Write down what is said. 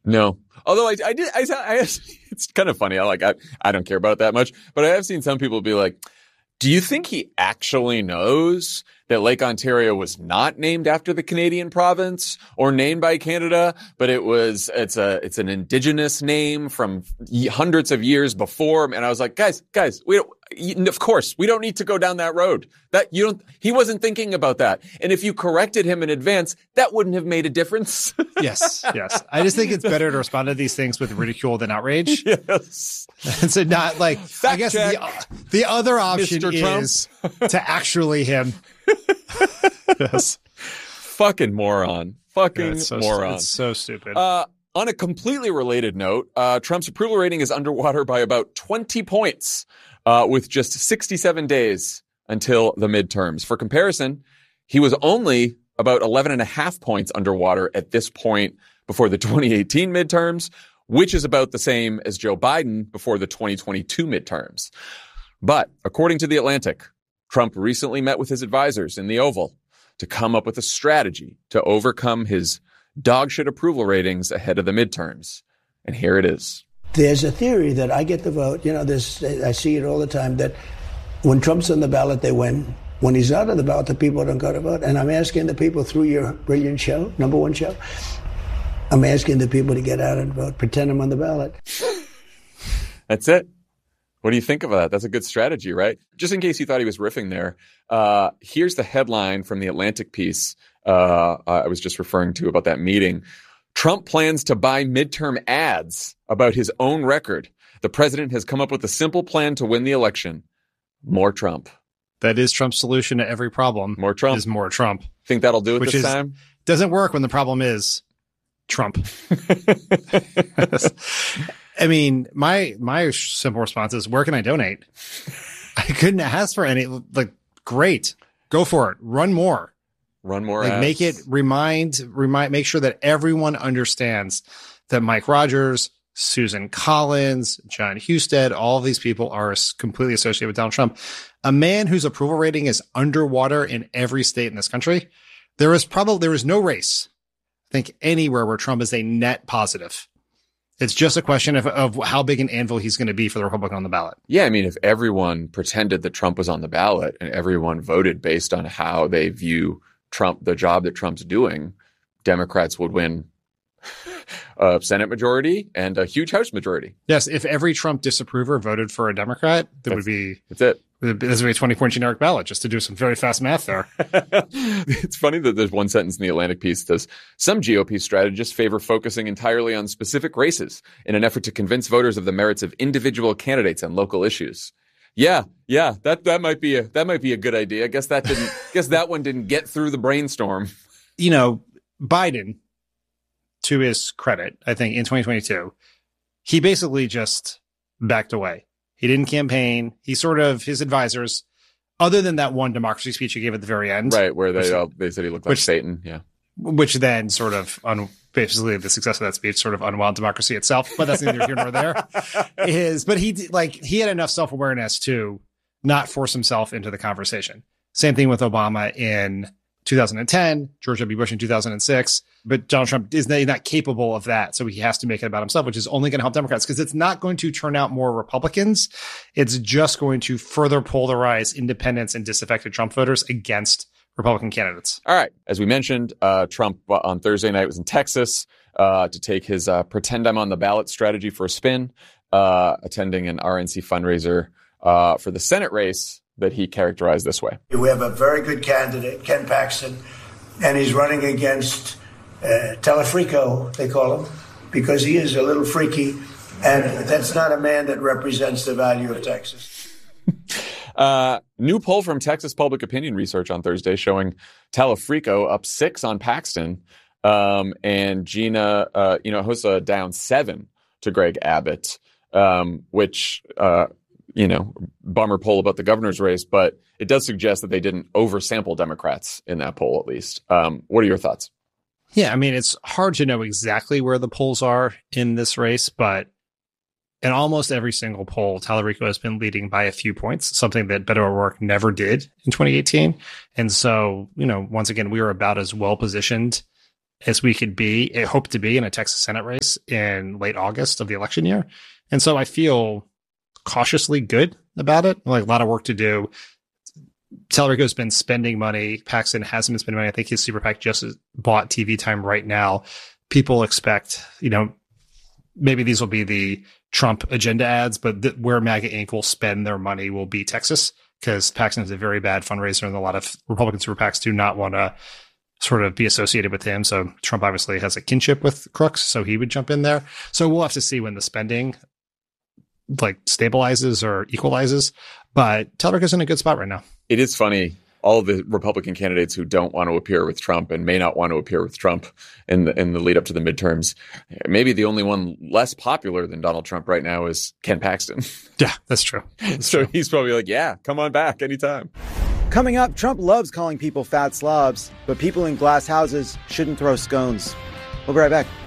No. Although it's kind of funny. I don't care about it that much, but I have seen some people be like, do you think he actually knows that Lake Ontario was not named after the Canadian province or named by Canada, but it's an indigenous name from hundreds of years before? And I was like, guys, of course, we don't need to go down that road. He wasn't thinking about that. And if you corrected him in advance, that wouldn't have made a difference. Yes. I just think it's better to respond to these things with ridicule than outrage. Yes. And so not like, Fact I guess check, the other option Mr. is to actually him. Yes. Fucking moron. Moron. It's so stupid. On a completely related note, Trump's approval rating is underwater by about 20 points, with just 67 days until the midterms. For comparison, he was only about 11 and a half points underwater at this point before the 2018 midterms, which is about the same as Joe Biden before the 2022 midterms. But according to The Atlantic, Trump recently met with his advisors in the Oval to come up with a strategy to overcome his dogshit approval ratings ahead of the midterms. And here it is. There's a theory that I get the vote. I see it all the time, that when Trump's on the ballot, they win. When he's not on the ballot, the people don't go to vote. And I'm asking the people through your brilliant show, number one show, I'm asking the people to get out and vote. Pretend I'm on the ballot. That's it. What do you think of that? That's a good strategy, right? Just in case you thought he was riffing there, here's the headline from the Atlantic piece I was just referring to about that meeting. Trump plans to buy midterm ads about his own record. The president has come up with a simple plan to win the election. More Trump. That is Trump's solution to every problem. More Trump. Is more Trump. Think that'll do it this time? Doesn't work when the problem is Trump. I mean, my simple response is, where can I donate? I couldn't ask for any. Like, great. Go for it. Run more. Ads. Make it make sure that everyone understands that Mike Rogers, Susan Collins, John Husted, all of these people are completely associated with Donald Trump. A man whose approval rating is underwater in every state in this country. There is no race, I think, anywhere where Trump is a net positive. It's just a question of how big an anvil he's going to be for the Republican on the ballot. Yeah, I mean, if everyone pretended that Trump was on the ballot and everyone voted based on how they view Trump, the job that Trump's doing, Democrats would win a Senate majority and a huge House majority. Yes, if every Trump disapprover voted for a Democrat, that's it. This would be a 20-point generic ballot, just to do some very fast math there. It's funny that there's one sentence in the Atlantic piece that says, some GOP strategists favor focusing entirely on specific races in an effort to convince voters of the merits of individual candidates and local issues. Yeah, that might be a good idea. I guess that one didn't get through the brainstorm. Biden, to his credit, I think in 2022, he basically just backed away. He didn't campaign. His advisors, other than that one democracy speech he gave at the very end. Right, where they said he looked like Satan. Yeah. Which then sort of, basically the success of that speech sort of unwound democracy itself. But that's neither here nor there. But he had enough self-awareness to not force himself into the conversation. Same thing with Obama in 2010, George W. Bush in 2006. But Donald Trump is not capable of that. So he has to make it about himself, which is only going to help Democrats, because it's not going to turn out more Republicans. It's just going to further polarize independents and disaffected Trump voters against Republican candidates. All right. As we mentioned, Trump on Thursday night was in Texas to take his pretend I'm on the ballot strategy for a spin, attending an RNC fundraiser for the Senate race that he characterized this way. We have a very good candidate, Ken Paxton, and he's running against Telefrico, they call him, because he is a little freaky, and that's not a man that represents the value of Texas. New poll from Texas Public Opinion Research on Thursday showing Telefrico up 6 on Paxton, and Gina Hinojosa down 7 to Greg Abbott, which bummer poll about the governor's race, but it does suggest that they didn't oversample Democrats in that poll, at least. What are your thoughts? Yeah, I mean, it's hard to know exactly where the polls are in this race, but in almost every single poll, Telefrico has been leading by a few points, something that Beto O'Rourke never did in 2018. And so, once again, we are about as well positioned as we could hope to be in a Texas Senate race in late August of the election year. And so I feel cautiously good about it. Like a lot of work to do. Tallarico's been spending money. Paxton hasn't been spending money. I think his super PAC just bought TV time right now. People expect, maybe these will be the Trump agenda ads, but where MAGA Inc. will spend their money will be Texas, because Paxton is a very bad fundraiser and a lot of Republican super PACs do not want to sort of be associated with him. So Trump obviously has a kinship with Crooks, so he would jump in there. So we'll have to see when the spending stabilizes or equalizes, but Tallarico's in a good spot right now. It is funny. All of the Republican candidates who don't want to appear with Trump and may not want to appear with Trump in the lead up to the midterms, maybe the only one less popular than Donald Trump right now is Ken Paxton. Yeah, that's true. So he's probably like, yeah, come on back anytime. Coming up, Trump loves calling people fat slobs, but people in glass houses shouldn't throw scones. We'll be right back.